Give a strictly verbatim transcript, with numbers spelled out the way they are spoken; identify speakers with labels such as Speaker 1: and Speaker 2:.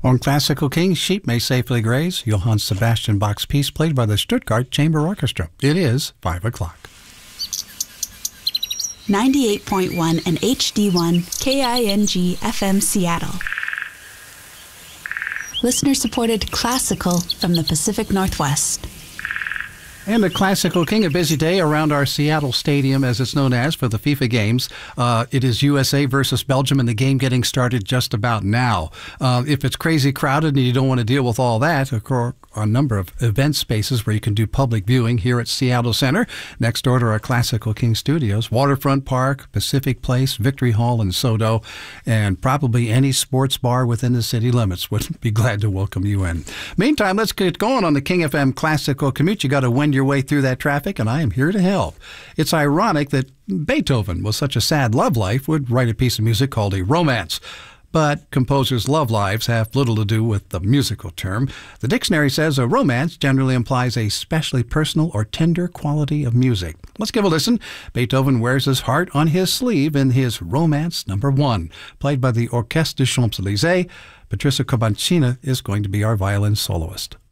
Speaker 1: On Classical King, sheep may safely graze. Johann Sebastian Bach's piece played by the Stuttgart Chamber Orchestra. It is five o'clock.
Speaker 2: ninety-eight point one and H D one K I N G F M Seattle. Listener-supported classical from the Pacific Northwest.
Speaker 1: And a Classical King, a busy day around our Seattle Stadium, as it's known as, for the FIFA games. Uh, it is U S A versus Belgium, and the game getting started just about now. Uh, if it's crazy crowded and you don't want to deal with all that, of course, a number of event spaces where you can do public viewing here at Seattle Center, next door to our Classical King studios, Waterfront Park, Pacific Place, Victory Hall, and SoDo, and probably any sports bar within the city limits would be glad to welcome you in. Meantime, let's get going on the King F M Classical Commute. You got to wend your way through that traffic, and I am here to help. It's ironic that Beethoven, with such a sad love life, would write a piece of music called a romance. But composers' love lives have little to do with the musical term. The dictionary says a romance generally implies a specially personal or tender quality of music. Let's give a listen. Beethoven wears his heart on his sleeve in his Romance Number One, played by the Orchestre des Champs-Élysées. Patricia Kobanchina is going to be our violin soloist.